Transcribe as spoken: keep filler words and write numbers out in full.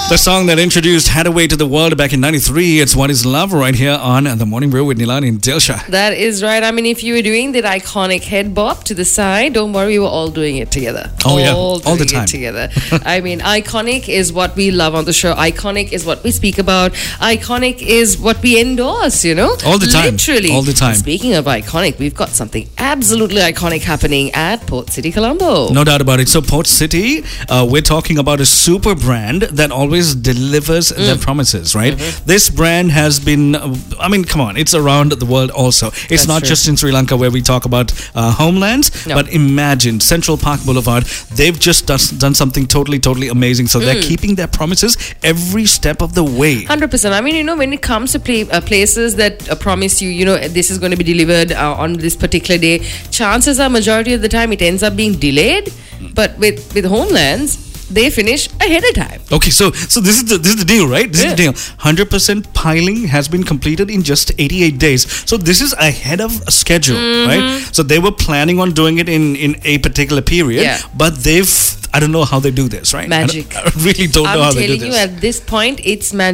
The song that introduced Hathaway to the world back in ninety-three. It's What Is Love right here on The Morning Brew with Nilani and Dilsha. That is right. I mean, if you were doing that iconic head bop to the side, don't worry, we were all doing it together. Oh, all yeah. All All the doing time. it together. I mean, iconic is what we love on the show. Iconic is what we speak about. Iconic is what we endorse, you know? All the time. Literally. All the time. Speaking of iconic, we've got something absolutely iconic happening at Port City, Colombo. No doubt about it. So, Port City, uh, we're talking about a super brand that always delivers mm. their promises, right? Mm-hmm. This brand has been, uh, I mean, come on, it's around the world also. It's That's not true. just in Sri Lanka where we talk about uh, homelands, No. but imagine Central Park Boulevard, they've just done, done something totally, totally amazing. So, they're Mm. keeping their promises every step of the way. one hundred percent. I mean, you know, when it comes to play, uh, places that uh, promise you, you know, this is going to be delivered uh, on this particular day, chances are majority of the time it ends up being delayed. But with, with Homelands, they finish ahead of time. Okay, so so this is the this is the deal, right? This Yeah. is the deal. one hundred percent piling has been completed in just eighty-eight days. So this is ahead of schedule, Mm-hmm. right? So they were planning on doing it in, in a particular period, Yeah. but they've, I don't know how they do this, right? Magic. I, don't- I really don't know I'm how they do telling you, this. at this point, it's magic.